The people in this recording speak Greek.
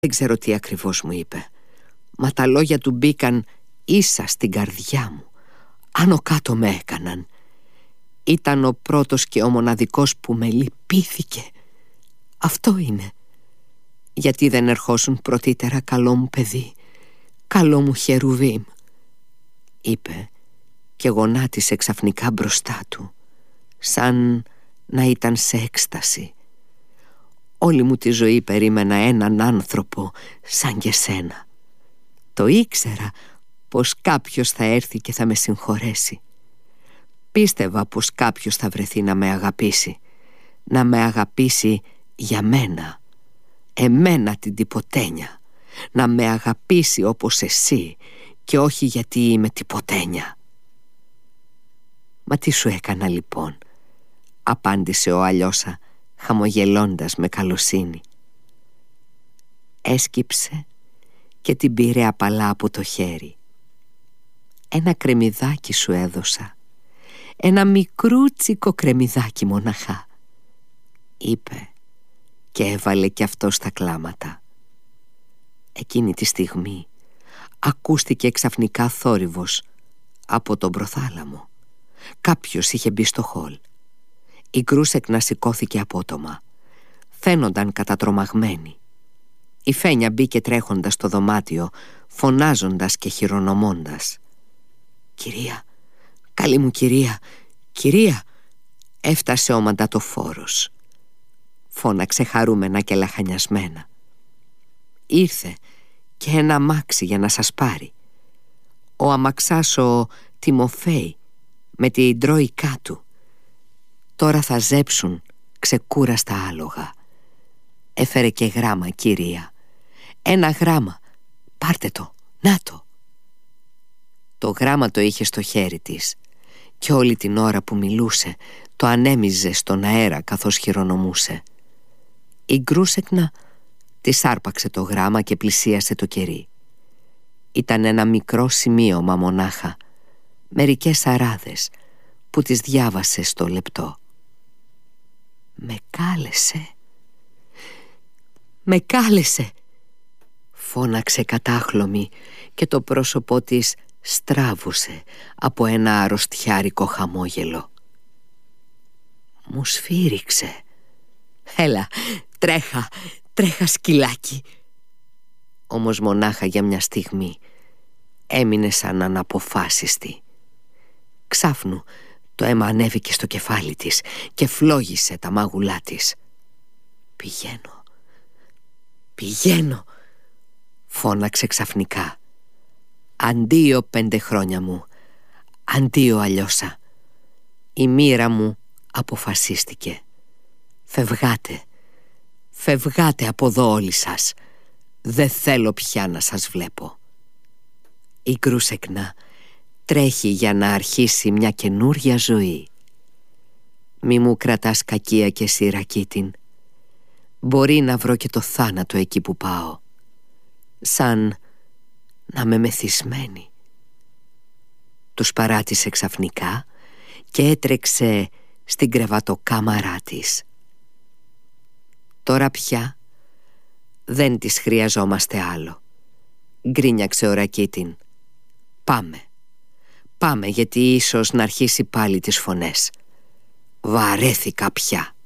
Δεν ξέρω τι ακριβώς μου είπε, μα τα λόγια του μπήκαν ίσα στην καρδιά μου. Άνω κάτω με έκαναν. Ήταν ο πρώτος και ο μοναδικός που με λυπήθηκε. Αυτό είναι. Γιατί δεν ερχόσουν πρωτήτερα, καλό μου παιδί, καλό μου Χερουβίμ, είπε και γονάτισε ξαφνικά μπροστά του, σαν να ήταν σε έκσταση. Όλη μου τη ζωή περίμενα έναν άνθρωπο σαν και σένα. Το ήξερα πως κάποιος θα έρθει και θα με συγχωρέσει. Πίστευα πως κάποιος θα βρεθεί να με αγαπήσει. Να με αγαπήσει για μένα, εμένα την τυποτένια. Να με αγαπήσει όπως εσύ και όχι γιατί είμαι τυποτένια. «Μα τι σου έκανα λοιπόν?» απάντησε ο Αλιώσα, χαμογελώντας με καλοσύνη. Έσκυψε και την πήρε απαλά από το χέρι. «Ένα κρεμμυδάκι σου έδωσα, ένα μικρούτσικο κρεμμυδάκι μοναχά», είπε και έβαλε κι αυτό στα κλάματα. Εκείνη τη στιγμή ακούστηκε ξαφνικά θόρυβος από τον προθάλαμο. Κάποιος είχε μπει στο χολ. Η Γκρούσεκνα σηκώθηκε απότομα. Φαίνονταν κατατρομαγμένη. Η Φένια μπήκε τρέχοντας στο δωμάτιο, φωνάζοντας και χειρονομώντας. «Κυρία, καλή μου κυρία, κυρία!» Έφτασε ο μαντατοφόρος. Φώναξε χαρούμενα και λαχανιασμένα. «Ήρθε και ένα αμάξι για να σας πάρει. Ο αμαξάς ο Τιμοφέη με την τρόικά του. Τώρα θα ζέψουν ξεκούραστα άλογα. Έφερε και γράμμα, κυρία. Ένα γράμμα. Πάρτε το. Να το». Το γράμμα το είχε στο χέρι της και όλη την ώρα που μιλούσε το ανέμιζε στον αέρα καθώς χειρονομούσε. Η Γκρούσεκνα της άρπαξε το γράμμα και πλησίασε το κερί. Ήταν ένα μικρό σημείωμα μονάχα, μερικές αράδες που τις διάβασε στο λεπτό. «Με κάλεσε, με κάλεσε», φώναξε κατάχλωμη και το πρόσωπό της στράβουσε από ένα αρρωστιάρικο χαμόγελο. «Μου σφύριξε. Έλα, τρέχα, τρέχα σκυλάκι». Όμως μονάχα για μια στιγμή έμεινε σαν αναποφάσιστη. Ξάφνου το αίμα ανέβηκε στο κεφάλι της και φλόγισε τα μάγουλά της. «Πηγαίνω, πηγαίνω», φώναξε ξαφνικά. «Αντίο 5 χρόνια μου, αντίο Αλιώσα. Η μοίρα μου αποφασίστηκε. Φευγάτε, φευγάτε από εδώ όλοι σας. Δεν θέλω πια να σας βλέπω». Η Γκρούσεκνα τρέχει για να αρχίσει μια καινούρια ζωή. «Μη μου κρατάς κακία και εσύ, Ρακίτιν. Μπορεί να βρω και το θάνατο εκεί που πάω. Σαν να με μεθυσμένη». Τους παράτησε ξαφνικά και έτρεξε στην κρεβατοκάμαρά της. «Τώρα πια δεν τις χρειαζόμαστε άλλο», γκρίνιαξε ο Ρακίτιν. «Πάμε, πάμε, γιατί ίσως να αρχίσει πάλι τις φωνές. Βαρέθηκα πια».